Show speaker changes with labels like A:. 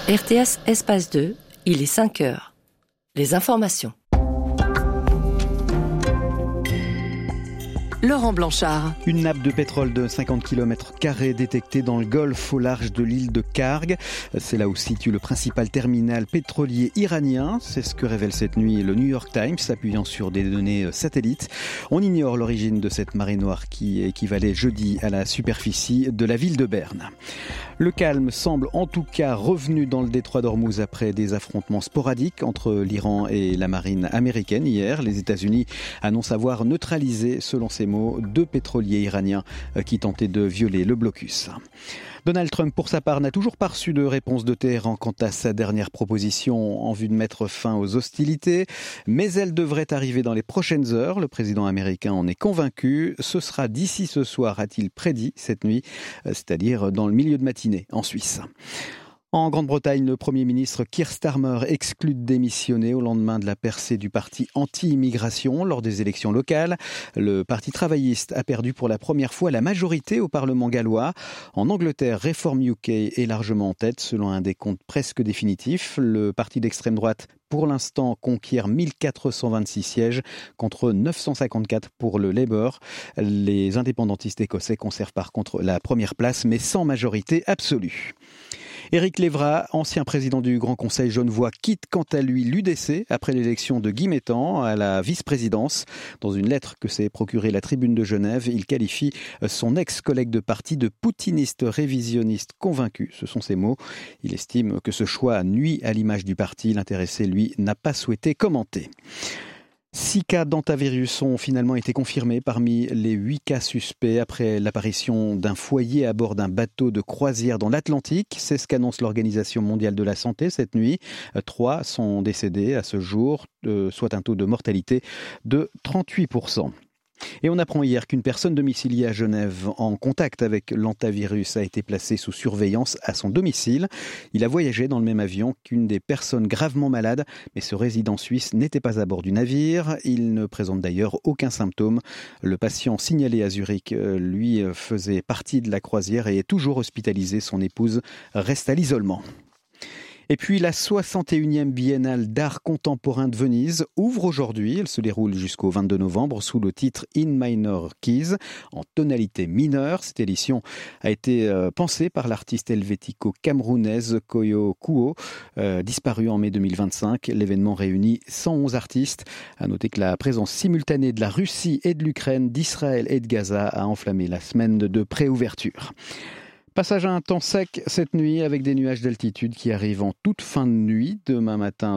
A: RTS Espace 2, il est 5 heures. Les informations.
B: Laurent Blanchard.
C: Une nappe de pétrole de 50 km² détectée dans le Golfe au large de l'île de Kharg. C'est là où se situe le principal terminal pétrolier iranien. C'est ce que révèle cette nuit le New York Times, s'appuyant sur des données satellites. On ignore l'origine de cette marée noire qui équivalait jeudi à la superficie de la ville de Berne. Le calme semble en tout cas revenu dans le détroit d'Ormuz après des affrontements sporadiques entre l'Iran et la marine américaine hier. Les États-Unis annoncent avoir neutralisé, selon ces mots, 2 pétroliers iraniens qui tentaient de violer le blocus. Donald Trump, pour sa part, n'a toujours pas reçu de réponse de Téhéran quant à sa dernière proposition en vue de mettre fin aux hostilités. Mais elle devrait arriver dans les prochaines heures. Le président américain en est convaincu. Ce sera d'ici ce soir, a-t-il prédit cette nuit, c'est-à-dire dans le milieu de matinée en Suisse. En Grande-Bretagne, le Premier ministre Keir Starmer exclut de démissionner au lendemain de la percée du parti anti-immigration lors des élections locales. Le Parti travailliste a perdu pour la première fois la majorité au Parlement gallois. En Angleterre, Reform UK est largement en tête selon un décompte presque définitif. Le parti d'extrême droite, pour l'instant, conquiert 1426 sièges contre 954 pour le Labour. Les indépendantistes écossais conservent par contre la première place, mais sans majorité absolue. Éric Lévra, ancien président du Grand Conseil genevois, quitte quant à lui l'UDC après l'élection de Guy Métan à la vice-présidence. Dans une lettre que s'est procurée la Tribune de Genève, il qualifie son ex-collègue de parti de poutiniste révisionniste convaincu. Ce sont ses mots. Il estime que ce choix nuit à l'image du parti. L'intéressé, lui, n'a pas souhaité commenter. 6 cas d'hantavirus ont finalement été confirmés parmi les 8 cas suspects après l'apparition d'un foyer à bord d'un bateau de croisière dans l'Atlantique. C'est ce qu'annonce l'Organisation mondiale de la santé cette nuit. 3 sont décédés à ce jour, soit un taux de mortalité de 38%. Et on apprend hier qu'une personne domiciliée à Genève en contact avec l'hantavirus a été placée sous surveillance à son domicile. Il a voyagé dans le même avion qu'une des personnes gravement malades, mais ce résident suisse n'était pas à bord du navire. Il ne présente d'ailleurs aucun symptôme. Le patient signalé à Zurich, lui, faisait partie de la croisière et est toujours hospitalisé. Son épouse reste à l'isolement. Et puis la 61e biennale d'art contemporain de Venise ouvre aujourd'hui. Elle se déroule jusqu'au 22 novembre sous le titre In Minor Keys, en tonalité mineure. Cette édition a été pensée par l'artiste helvético-camerounaise Koyo Kuo, disparue en mai 2025. L'événement réunit 111 artistes. À noter que la présence simultanée de la Russie et de l'Ukraine, d'Israël et de Gaza a enflammé la semaine de préouverture. Passage à un temps sec cette nuit avec des nuages d'altitude qui arrivent en toute fin de nuit. Demain matin,